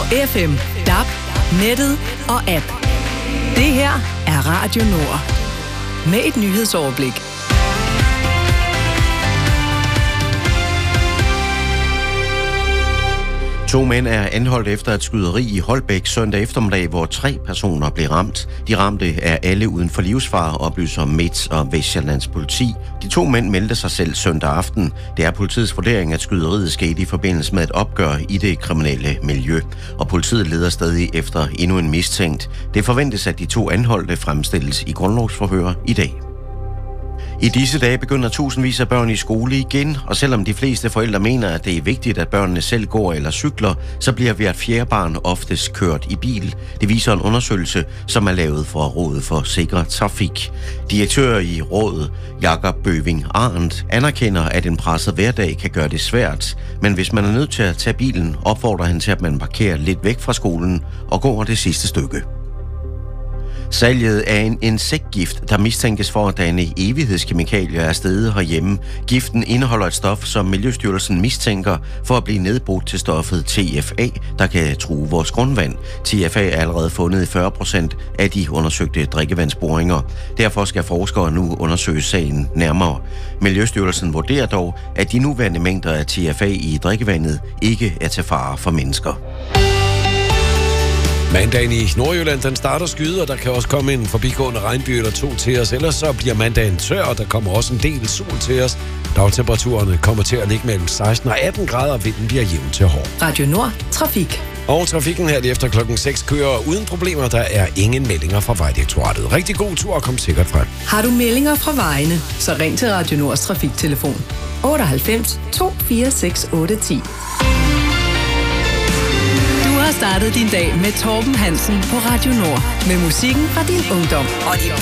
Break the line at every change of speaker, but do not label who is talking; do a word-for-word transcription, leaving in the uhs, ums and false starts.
F M, D A B, nettet og app. Det her er Radio Nord. Med et nyhedsoverblik.
To mænd er anholdt efter et skyderi i Holbæk søndag eftermiddag, hvor tre personer blev ramt. De ramte er alle uden for livsfare, oplyser Midt- og Vestsjællands politi. De to mænd meldte sig selv søndag aften. Det er politiets vurdering, at skyderiet skete i forbindelse med et opgør i det kriminelle miljø. Og politiet leder stadig efter endnu en mistænkt. Det forventes, at de to anholdte fremstilles i grundlovsforhør i dag. I disse dage begynder tusindvis af børn i skole igen, og selvom de fleste forældre mener, at det er vigtigt, at børnene selv går eller cykler, så bliver hvert fjerde barn oftest kørt i bil. Det viser en undersøgelse, som er lavet for Rådet for Sikker Trafik. Direktør i rådet, Jakob Bøving Arndt, anerkender, at en presset hverdag kan gøre det svært, men hvis man er nødt til at tage bilen, opfordrer han til, at man parkerer lidt væk fra skolen og går det sidste stykke. Salget af en insektgift, der mistænkes for at danne evighedskemikalier, er steget herhjemme. Giften indeholder et stof, som Miljøstyrelsen mistænker for at blive nedbrudt til stoffet T F A, der kan true vores grundvand. T F A er allerede fundet i fyrre procent af de undersøgte drikkevandsboringer. Derfor skal forskere nu undersøge sagen nærmere. Miljøstyrelsen vurderer dog, at de nuværende mængder af T F A i drikkevandet ikke er til fare for mennesker.
Mandagen i Nordjylland, den starter skyde, og der kan også komme en forbigående regnby eller to til os. Ellers så bliver mandagen tør, og der kommer også en del sol til os. Dagtemperaturerne kommer til at ligge mellem seksten og atten grader, og vinden bliver jævn til hård.
Radio Nord. Trafik.
Og trafikken her lige efter klokken seks kører uden problemer. Der er ingen meldinger fra Vejdirektoratet. Rigtig god tur og kom sikkert frem.
Har du meldinger fra vejene, så ring til Radio Nords trafiktelefon otteoghalvfems to fire seks otte ti. Du har startet din dag med Torben Hansen på Radio Nord. Med musikken fra din ungdom og de